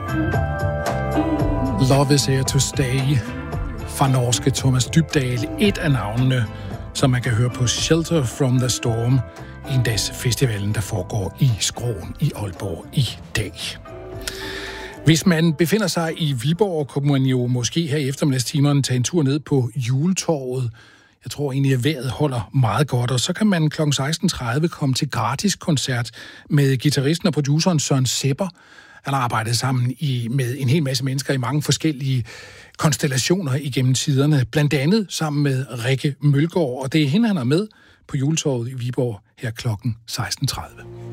Love is here to stay fra norske Thomas Dybdahl. Et af navnene, som man kan høre på Shelter from the Storm, en-dagsfestivalen, der foregår i Skråen i Aalborg i dag. Hvis man befinder sig i Viborg, kunne man jo måske her i eftermiddagstimerne tage en tur ned på Juletorvet. Jeg tror egentlig, at vejret holder meget godt, og så kan man kl. 16.30 komme til gratis koncert med guitaristen og produceren Søren Sepper. Han har arbejdet sammen med en hel masse mennesker i mange forskellige konstellationer igennem tiderne, blandt andet sammen med Rikke Mølgaard, og det er hende, han er med på Juletorvet i Viborg her kl. 16.30.